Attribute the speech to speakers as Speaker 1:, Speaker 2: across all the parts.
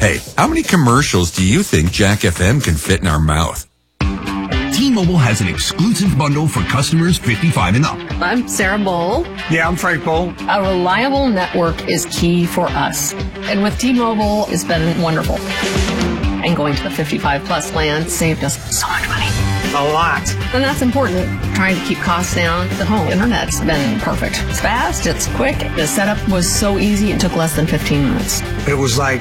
Speaker 1: Hey, how many commercials do you think Jack FM can fit in our mouth?
Speaker 2: T-Mobile has an exclusive bundle for customers 55 and up.
Speaker 3: I'm Sarah Bowl.
Speaker 4: Yeah, I'm Frank Bowl.
Speaker 3: A reliable network is key for us. And with T-Mobile, it's been wonderful. And going to the 55-plus plan saved us so much money.
Speaker 4: A lot.
Speaker 3: And that's important. Trying to keep costs down. The home internet's been perfect. It's fast, it's quick. The setup was so easy, it took less than 15 minutes.
Speaker 4: It was like,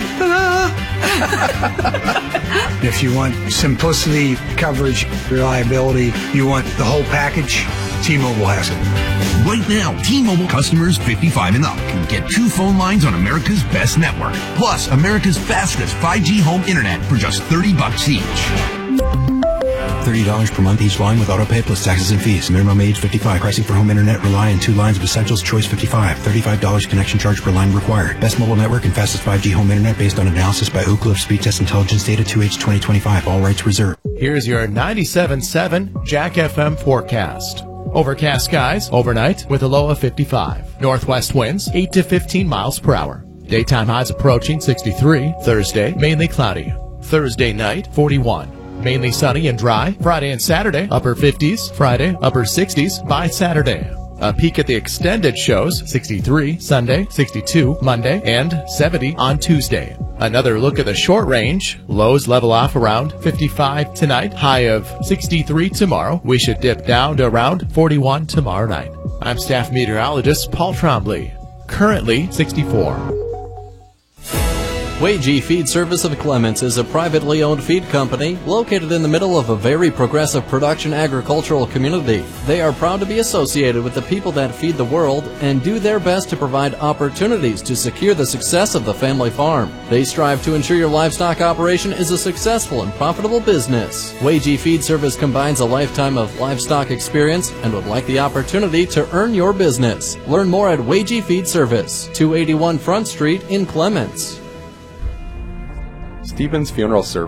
Speaker 4: If you want simplicity, coverage, reliability, you want the whole package, T-Mobile has it.
Speaker 2: Right now, T-Mobile customers 55 and up can get 2 phone lines on America's best network, plus America's fastest 5G home internet for just $30 each.
Speaker 5: $30 per month each line with autopay plus taxes and fees. Minimum age 55. Pricing for home internet rely on 2 lines of Essentials Choice 55. $35 connection charge per line required. Best mobile network and fastest 5G home internet based on analysis by Oak Cliff Speed Test Intelligence Data 2H 2025. All rights reserved.
Speaker 6: Here's your 97.7 Jack FM forecast. Overcast skies overnight with a low of 55. Northwest winds 8 to 15 miles per hour. Daytime highs approaching 63. Thursday, mainly cloudy. Thursday night, 41. Mainly sunny and dry. Friday and Saturday, upper 50s. Friday, upper 60s by Saturday. A peek at the extended shows, 63 Sunday, 62 Monday, and 70 on Tuesday. Another look at the short range. Lows level off around 55 tonight, high of 63 tomorrow. We should dip down to around 41 tomorrow night. I'm staff meteorologist Paul Trombley. Currently 64.
Speaker 7: Wagee Feed Service of Clements is a privately owned feed company located in the middle of a very progressive production agricultural community. They are proud to be associated with the people that feed the world and do their best to provide opportunities to secure the success of the family farm. They strive to ensure your livestock operation is a successful and profitable business. Wagee Feed Service combines a lifetime of livestock experience and would like the opportunity to earn your business. Learn more at Wagee Feed Service, 281 Front Street in Clements.
Speaker 8: Stevens Funeral Service